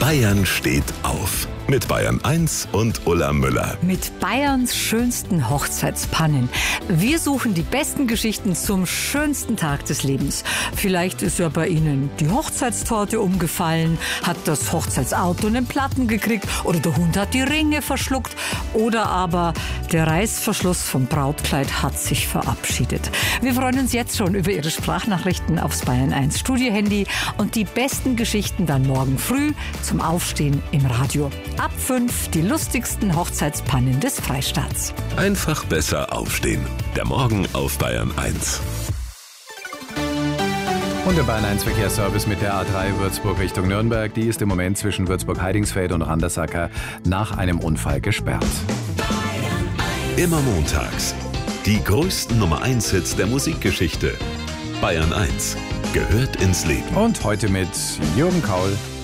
Bayern steht auf. Mit Bayern 1 und Ulla Müller. Mit Bayerns schönsten Hochzeitspannen. Wir suchen die besten Geschichten zum schönsten Tag des Lebens. Vielleicht ist ja bei Ihnen die Hochzeitstorte umgefallen, hat das Hochzeitsauto einen Platten gekriegt oder der Hund hat die Ringe verschluckt oder aber der Reißverschluss vom Brautkleid hat sich verabschiedet. Wir freuen uns jetzt schon über Ihre Sprachnachrichten aufs Bayern 1 Studiohandy und die besten Geschichten dann morgen früh zum Aufstehen im Radio. Ab 5 die lustigsten Hochzeitspannen des Freistaats. Einfach besser aufstehen. Der Morgen auf Bayern 1. Und der Bayern 1 Verkehrsservice mit der A3 Würzburg Richtung Nürnberg. Die ist im Moment zwischen Würzburg-Heidingsfeld und Randersacker nach einem Unfall gesperrt. Immer montags. Die größten Nummer 1 Hits der Musikgeschichte. Bayern 1 gehört ins Leben. Und heute mit Jürgen Kaul.